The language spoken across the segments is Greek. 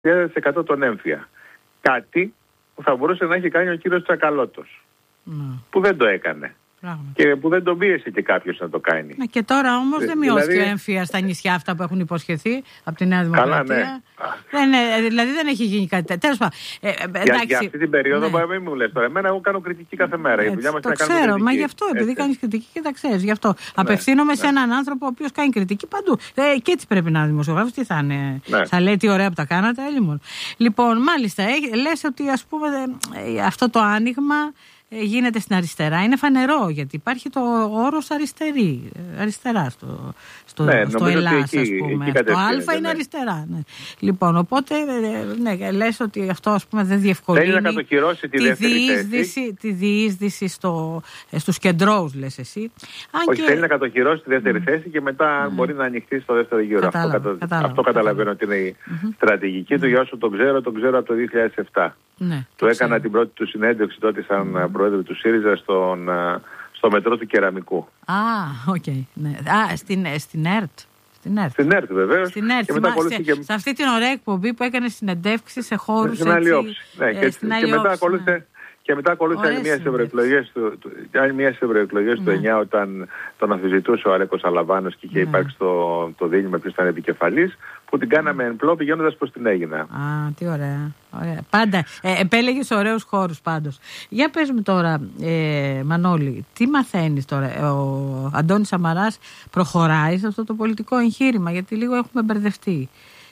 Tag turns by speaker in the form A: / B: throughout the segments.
A: 30% των έμφυα. Κάτι που θα μπορούσε να έχει κάνει ο κύριος Τσακαλώτος. Που δεν το έκανε. Και που δεν τον πίεσε και κάποιος να το κάνει.
B: Και τώρα όμως δεν μειώθηκε ο έμφυα στα νησιά αυτά που έχουν υποσχεθεί από τη Νέα Δημοκρατία. Καλά, ναι. Δηλαδή δεν έχει γίνει κάτι τέτοιο. Τέλος πάντων.
A: Για αυτή την περίοδο μην μου λες τώρα. Εμένα εγώ κάνω κριτική κάθε μέρα.
B: Το ξέρω, μα γι' αυτό, επειδή κάνεις κριτική και τα ξέρεις. Γι' αυτό απευθύνομαι σε έναν άνθρωπο ο οποίος κάνει κριτική παντού. Και έτσι πρέπει να είναι δημοσιογράφος. Τι θα είναι. Θα λέει τι ωραία που τα κάνατε. Λοιπόν, μάλιστα, λες ότι ας πούμε αυτό το άνοιγμα γίνεται στην αριστερά. Είναι φανερό γιατί υπάρχει το όρος αριστερά στο Ελλάς, ας πούμε. Το Α είναι αριστερά. Ναι. Λοιπόν, οπότε λες ότι αυτό ας πούμε δεν διευκολύνει.
A: Θέλει να κατοχυρώσει
B: τη διείσδυση στους κεντρώους, λες εσύ.
A: Όχι, θέλει να κατοχυρώσει τη δεύτερη θέση και μετά μπορεί να ανοιχτεί στο δεύτερο γύρο. Αυτό καταλαβαίνω ότι είναι η στρατηγική του. Για όσο τον ξέρω από το 2007.
B: Ναι,
A: του έκανα την πρώτη του συνέντευξη τότε σαν πρόεδρο του ΣΥΡΙΖΑ στο μετρό του Κεραμικού.
B: Οκ. Ναι. Στην ΕΡΤ.
A: Στην ΕΡΤ βεβαίως.
B: Σε αυτή την ωραία εκπομπή που έκανε συνεντεύξεις σε χώρους
A: στην Αλλιόψη. Και μετά ακολούθησε άλλη μια στις ευρωεκλογές του 9 όταν τον αμφισβητούσε ο Αλέκος Αλαβάνος και είχε υπάρξει το δίλημμα ποιος ήταν επικεφαλής, που την κάναμε εν πλώ πηγαίνοντας προς την Αίγινα.
B: Τι ωραία. Πάντα επέλεγες ωραίους χώρους πάντως. Για πες μου τώρα, Μανώλη, τι μαθαίνεις τώρα? Ο Αντώνης Σαμαράς προχωράει σε αυτό το πολιτικό εγχείρημα? Γιατί λίγο έχουμε μπερδευτεί.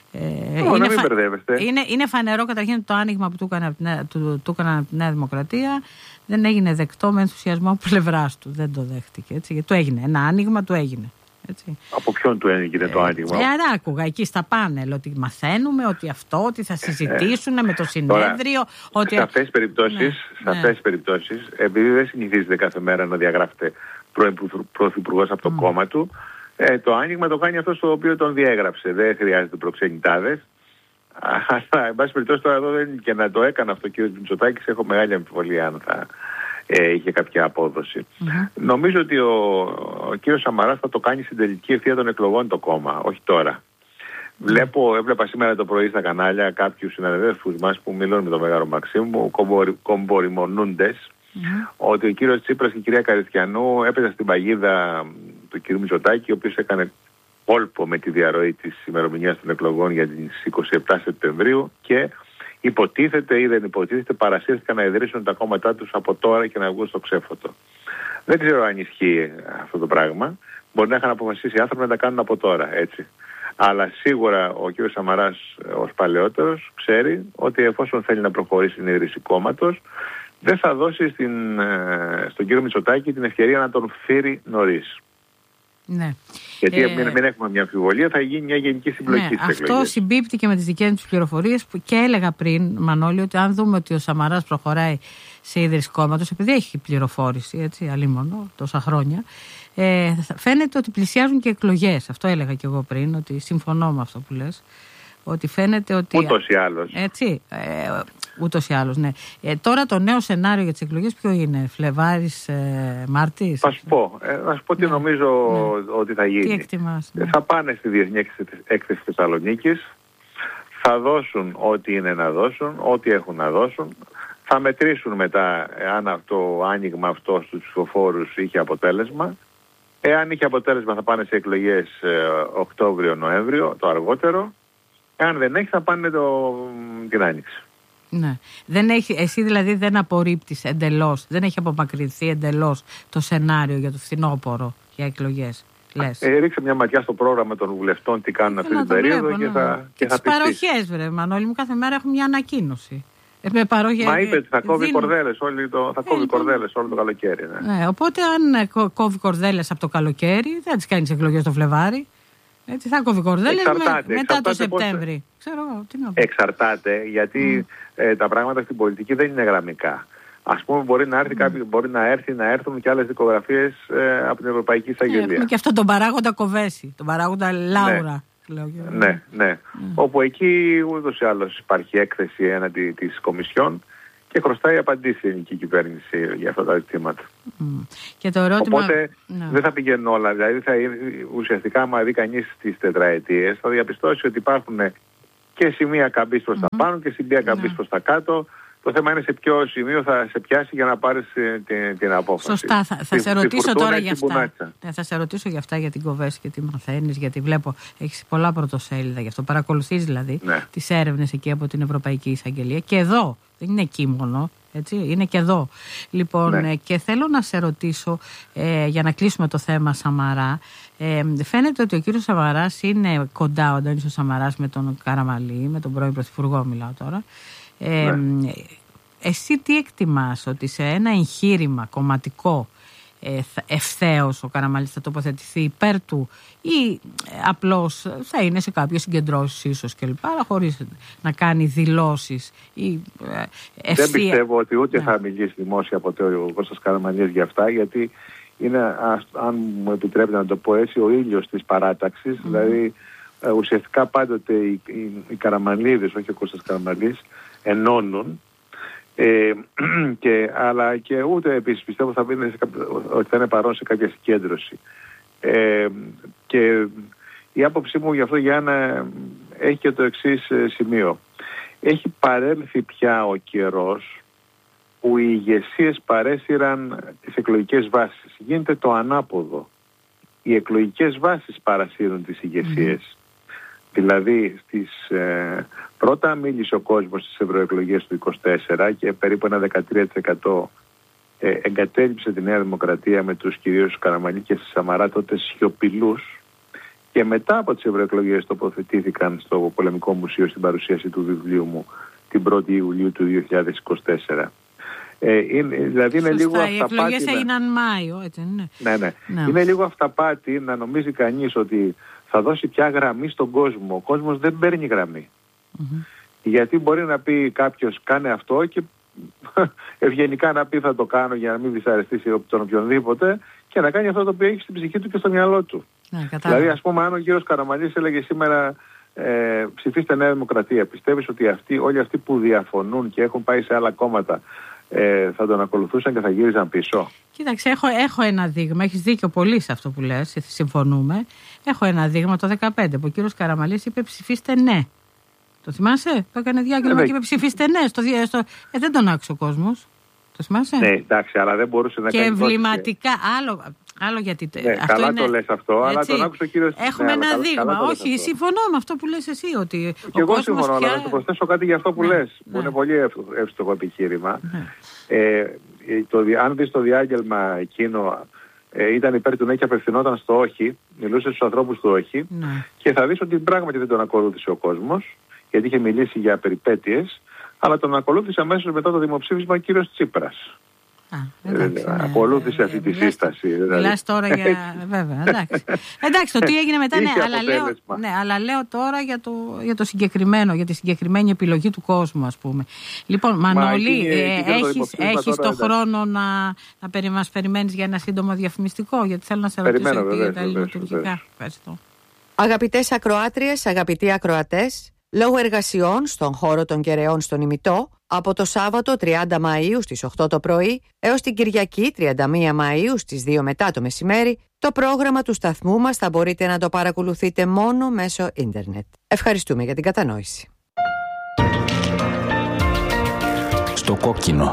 B: Είναι φανερό καταρχήν ότι το άνοιγμα που του έκαναν από τη Νέα Δημοκρατία δεν έγινε δεκτό με ενθουσιασμό από πλευράς του. Δεν το δέχτηκε. Έτσι, γιατί του έγινε. Ένα άνοιγμα του έγινε. Έτσι.
A: Από ποιον του έγινε το άνοιγμα?
B: Άκουγα εκεί στα πάνελ ότι μαθαίνουμε ότι ότι θα συζητήσουν με το συνέδριο. Ότι...
A: Σε αυτές τις περιπτώσεις, επειδή δεν συνηθίζεται κάθε μέρα να διαγράφεται πρωθυπουργός από το κόμμα του, το άνοιγμα το κάνει αυτό στο οποίο τον διέγραψε. Δεν χρειάζεται προξενητάδες. Αλλά, εν πάση περιπτώσει, τώρα εδώ και να το έκανε αυτό ο κ. Μητσοτάκης, έχω μεγάλη αμφιβολία αν θα είχε κάποια απόδοση. Νομίζω ότι ο κ. Σαμαράς θα το κάνει στην τελική ευθεία των εκλογών το κόμμα, όχι τώρα. Έβλεπα σήμερα το πρωί στα κανάλια κάποιους συναδέλφους μας που μιλούν με τον Μέγαρο Μαξίμου, κομποριμονούντες, ότι ο κύριος Τσίπρας και η κυρία Καριστιανού έπαιζαν στην παγίδα του κ. Μητσοτάκη, ο οποίος έκανε κόλπο με τη διαρροή της ημερομηνίας των εκλογών για τις 27 Σεπτεμβρίου και υποτίθεται ή δεν υποτίθεται παρασύρθηκαν να ιδρύσουν τα κόμματά τους από τώρα και να βγουν στο ξέφωτο. Δεν ξέρω αν ισχύει αυτό το πράγμα. Μπορεί να είχαν αποφασίσει οι άνθρωποι να τα κάνουν από τώρα, έτσι. Αλλά σίγουρα ο κ. Σαμαράς ως παλαιότερος ξέρει ότι εφόσον θέλει να προχωρήσει στην ίδρυση κόμματος, δεν θα δώσει στον κύριο Μητσοτάκη την ευκαιρία να τον φύρει νωρίς.
B: Ναι.
A: Γιατί μην έχουμε μια αμφιβολία, θα γίνει μια γενική συμπλοκή στις εκλογές.
B: Αυτό συμπίπτει και με τις δικές τους πληροφορίες που και έλεγα πριν, Μανώλη, ότι αν δούμε ότι ο Σαμαράς προχωράει σε ίδρυση κόμματος, επειδή έχει πληροφόρηση, έτσι, αλίμονο, τόσα χρόνια, φαίνεται ότι πλησιάζουν και εκλογές. Αυτό έλεγα και εγώ πριν, ότι συμφωνώ με αυτό που λες. Ότι φαίνεται ότι.
A: Ούτως ή άλλως.
B: Έτσι. Ούτως ή άλλως, ναι. Τώρα το νέο σενάριο για τις εκλογές ποιο είναι? Φλεβάρης, Μάρτης?
A: Θα σου πω τι νομίζω ότι θα γίνει.
B: Τι εκτιμάς?
A: Θα πάνε στη Διεθνή Έκθεση Θεσσαλονίκης, θα δώσουν ό,τι είναι να δώσουν, ό,τι έχουν να δώσουν. Θα μετρήσουν μετά αν το άνοιγμα αυτό στους ψηφοφόρους είχε αποτέλεσμα. Εάν είχε αποτέλεσμα θα πάνε σε εκλογές Οκτώβριο-Νοέμβριο, το αργότερο. Εάν δεν έχει θα πάνε την Άνοιξη.
B: Ναι. Εσύ δηλαδή δεν απορρίπτεις εντελώς, δεν έχει απομακρυνθεί εντελώς το σενάριο για το φθινόπωρο για εκλογές?
A: Ρίξε μια ματιά στο πρόγραμμα των βουλευτών, τι κάνουν αυτή την περίοδο και
B: τις παροχές, βρε Μανώλη μου, κάθε μέρα έχουν μια ανακοίνωση.
A: Μα είπε ότι θα κόβει κορδέλες όλο το καλοκαίρι.
B: Ναι, οπότε αν κόβει κορδέλες από το καλοκαίρι, δεν θα τις κάνεις εκλογές το Φλεβάρι. Έτσι θα κόβει κορδέλες μετά το Σεπτέμβρη.
A: Εξαρτάται, γιατί τα πράγματα στην πολιτική δεν είναι γραμμικά. Ας πούμε μπορεί να έρθουν και άλλες δικογραφίες από την Ευρωπαϊκή Εισαγγελία.
B: Έχουμε και αυτό τον παράγοντα Κοβέση, τον παράγοντα Λάουρα.
A: Ναι. Όπου εκεί ούτως ή άλλως υπάρχει έκθεση έναντι της Κομισιόν και χρωστάει απαντήσει η ελληνική κυβέρνηση για αυτά τα ζητήματα.
B: Και το ερώτημα...
A: Οπότε δεν θα πηγαίνουν όλα. Δηλαδή ουσιαστικά άμα δει κανείς τις τετραετίες θα διαπιστώσει ότι υπάρχουν και σημεία καμπής προς τα πάνω και σημεία καμπής προς τα κάτω. Το θέμα είναι σε ποιο σημείο θα σε πιάσει για να πάρεις την απόφαση.
B: Σωστά. Θα σε ρωτήσω τώρα για αυτά. Θα σε ρωτήσω για αυτά, για την Κοβέρση και τι μαθαίνεις, γιατί βλέπω έχεις πολλά πρωτοσέλιδα γι' αυτό. Παρακολουθείς δηλαδή τις έρευνες εκεί από την Ευρωπαϊκή Εισαγγελία. Και εδώ, δεν είναι εκεί μόνο, έτσι, είναι και εδώ. Λοιπόν, και θέλω να σε ρωτήσω, για να κλείσουμε το θέμα Σαμαρά, φαίνεται ότι ο κύριος Σαμαράς είναι κοντά, ο Αντώνης Σαμαράς, με τον Καραμανλή, με τον πρώην Πρωθυπουργό μιλάω τώρα. Εσύ τι εκτιμάς, ότι σε ένα εγχείρημα κομματικό ευθέως ο Καραμανλής θα τοποθετηθεί υπέρ του ή απλώς θα είναι σε κάποιες συγκεντρώσεις ίσως κλπ, αλλά χωρίς να κάνει δηλώσεις ή ευθεία?
A: Δεν πιστεύω ότι ούτε θα μιλήσει δημόσια ποτέ ο Κώστας Καραμανλής για αυτά, γιατί είναι, αν μου επιτρέπετε να το πω έτσι, ο ήλιος της παράταξης. Δηλαδή ουσιαστικά πάντοτε οι Καραμανλίδες, όχι ο Κώστας Καραμανλής, ενώνουν, αλλά και ούτε επίσης πιστεύω ότι θα είναι παρόν σε κάποια συγκέντρωση. Και η άποψή μου γι' αυτό, Γιάννα, έχει και το εξής σημείο. Έχει παρέλθει πια ο καιρός που οι ηγεσίες παρέσυραν τις εκλογικές βάσεις. Γίνεται το ανάποδο. Οι εκλογικές βάσεις παρασύρουν τις ηγεσίες. Δηλαδή πρώτα μίλησε ο κόσμος στις ευρωεκλογές του 24 και περίπου ένα 13% εγκατέλειψε τη Νέα Δημοκρατία με τους κυρίους Καραμανλή και Σαμαρά, τότε σιωπηλούς, και μετά από τις ευρωεκλογές τοποθετήθηκαν στο Πολεμικό Μουσείο στην παρουσίαση του βιβλίου μου την 1η Ιουλίου του 2024. Δηλαδή είναι λίγο αυταπάτη. Οι
B: εκλογές έγιναν Μάιο, έτσι είναι.
A: Ναι. Είναι λίγο αυταπάτη να νομίζει κανείς ότι θα δώσει πια γραμμή στον κόσμο. Ο κόσμος δεν παίρνει γραμμή. Γιατί μπορεί να πει κάποιος κάνε αυτό και ευγενικά να πει θα το κάνω για να μην δυσαρεστήσει τον οποιονδήποτε, και να κάνει αυτό το οποίο έχει στην ψυχή του και στο μυαλό του. Δηλαδή, ας πούμε, αν ο κύριος Καραμανλής έλεγε σήμερα ψηφίστε Νέα Δημοκρατία, πιστεύεις ότι όλοι αυτοί που διαφωνούν και έχουν πάει σε άλλα κόμματα θα τον ακολουθούσαν και θα γύριζαν πίσω?
B: Κοίταξε, έχω ένα δείγμα. Έχεις δίκιο πολύ σε αυτό που λες, συμφωνούμε. Έχω ένα δείγμα το 2015 που ο κύριος Καραμανλής είπε ψηφίστε ναι. Το θυμάσαι? Το έκανε διάγγελμα και είπε ψηφίστε ναι. Δεν τον άκουσε ο κόσμος. Το θυμάσαι?
A: Ναι, εντάξει, αλλά δεν μπορούσε να
B: κάνει. Και εμβληματικά. Άλλο γιατί.
A: Καλά είναι, το λες αυτό, έτσι, αλλά τον άκουσε ο κύριος.
B: Έχουμε ένα δείγμα. Όχι, συμφωνώ με αυτό που λες εσύ. Ότι
A: και εγώ συμφωνώ, αλλά να το προσθέσω κάτι για αυτό που λες, που είναι πολύ εύστοχο επιχείρημα. Αν δεις το διάγγελμα εκείνο, ήταν υπέρ του ναι και απευθυνόταν στο όχι, μιλούσε στους ανθρώπους του όχι, και θα δεις ότι πράγματι δεν τον ακολούθησε ο κόσμος, γιατί είχε μιλήσει για περιπέτειες, αλλά τον ακολούθησε αμέσως μετά το δημοψήφισμα ο κύριος Τσίπρας. Ακολούθησε αυτή τη σύσταση.
B: Μιλάς τώρα για. Βέβαια, εντάξει, το τι έγινε μετά, αλλά λέω τώρα για το συγκεκριμένο, για τη συγκεκριμένη επιλογή του κόσμου, ας πούμε. Λοιπόν, Μανώλη, έχεις το χρόνο να μας περιμένεις για ένα σύντομο διαφημιστικό, γιατί θέλω να σε ρωτήσω και για τα ελληνοτουρκικά. Ευχαριστώ.
C: Αγαπητές ακροάτριες, αγαπητοί ακροατές, λόγω εργασιών στον χώρο των Κεραιών στον Ημιτό, από το Σάββατο 30 Μαΐου στις 8 το πρωί έως την Κυριακή 31 Μαΐου στις 2 μετά το μεσημέρι, το πρόγραμμα του σταθμού μας θα μπορείτε να το παρακολουθείτε μόνο μέσω ίντερνετ. Ευχαριστούμε για την κατανόηση.
D: Στο κόκκινο.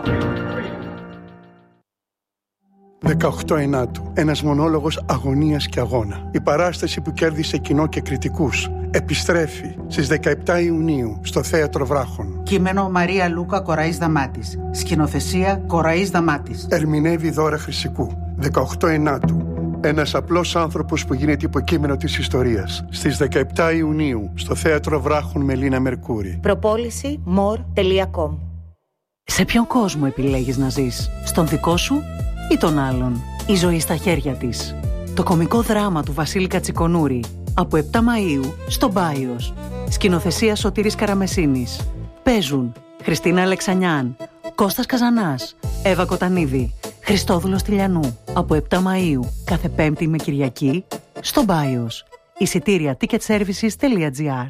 E: 18 Ενάτου. Ένας μονόλογος αγωνίας και αγώνα. Η παράσταση που κέρδισε κοινό και κριτικούς επιστρέφει στις 17 Ιουνίου στο Θέατρο Βράχων.
F: Κείμενο Μαρία Λούκα Κοραής Δαμάτης. Σκηνοθεσία Κοραής Δαμάτης.
E: Ερμηνεύει Δώρα Χρυσικού. 18 Ενάτου. Ένας απλός άνθρωπος που γίνεται υποκείμενο της ιστορίας. Στις 17 Ιουνίου στο Θέατρο Βράχων με Λίνα Μερκούρη.
G: Προπόληση more.com.
H: Σε ποιον κόσμο επιλέγεις να ζεις? Στον δικό σου ή τον άλλον? Η ζωή στα χέρια της. Το κωμικό δράμα του Βασίλη Κατσικονούρη. Από 7 Μαΐου στο Μπάιος. Σκηνοθεσία Σωτήρης Καραμεσίνης. Παίζουν Χριστίνα Αλεξανιάν, Κώστας Καζανάς, Εύα Κοτανίδη, Χριστόδουλος Τηλιανού. Από 7 Μαΐου κάθε Πέμπτη με Κυριακή στο Μπάιος. Εισιτήρια ticketservices.gr.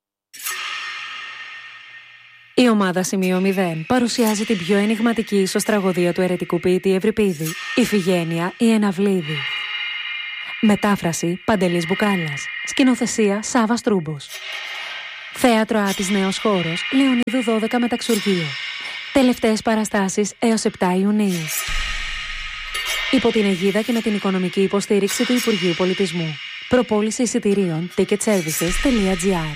G: Η ομάδα Σημείο 0 παρουσιάζει την πιο ενιγματική ίσως τραγωδία του αιρετικού ποιητή Ευρυπίδη, Ιφηγένεια η Εναυλίδη. Μετάφραση Παντελής Μπουκάλιας. Σκηνοθεσία Σάβας Τρούμπος. Θέατρο Άτης Νέος Χώρος, Λεωνίδου 12 Μεταξουργείο. Τελευταίες παραστάσεις έως 7 Ιουνίου. Υπό την αιγίδα και με την οικονομική υποστήριξη του Υπουργείου Πολιτισμού. Προπόληση εισιτηρίων ticketservices.gr.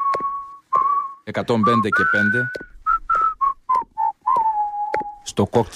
D: «105 και 5» στο κόκκινο.